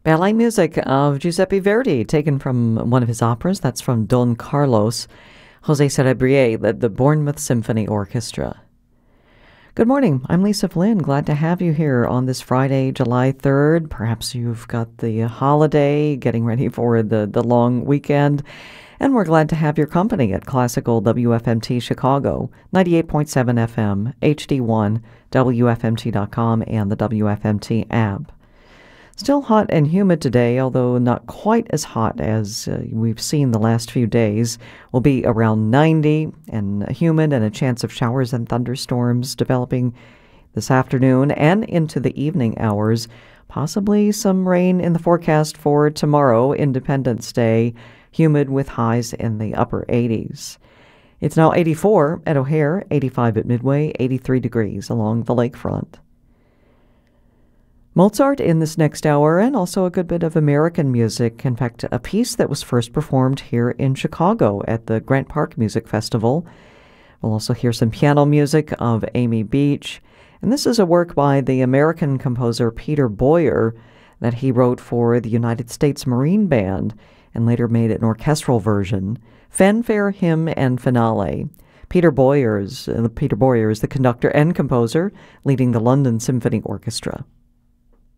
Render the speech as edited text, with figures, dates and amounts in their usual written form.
Ballet music of Giuseppe Verdi, taken from one of his operas. That's from Don Carlos. Jose Cerebrier led the Bournemouth Symphony Orchestra. Good morning. I'm Lisa Flynn. Glad to have you here on this Friday, July 3rd. Perhaps you've got the holiday, getting ready for the long weekend. And we're glad to have your company at Classical WFMT Chicago, 98.7 FM, HD1, WFMT.com, and the WFMT app. Still hot and humid today, although not quite as hot as we've seen the last few days. Will be around 90 and humid, and a chance of showers and thunderstorms developing this afternoon and into the evening hours. Possibly some rain in the forecast for tomorrow, Independence Day. Humid with highs in the upper 80s. It's now 84 at O'Hare, 85 at Midway, 83 degrees along the lakefront. Mozart in this next hour, and also a good bit of American music. In fact, a piece that was first performed here in Chicago at the Grant Park Music Festival. We'll also hear some piano music of Amy Beach. And this is a work by the American composer Peter Boyer that he wrote for the United States Marine Band and later made an orchestral version. Fanfare, Hymn, and Finale. Peter Boyer is the conductor and composer, leading the London Symphony Orchestra.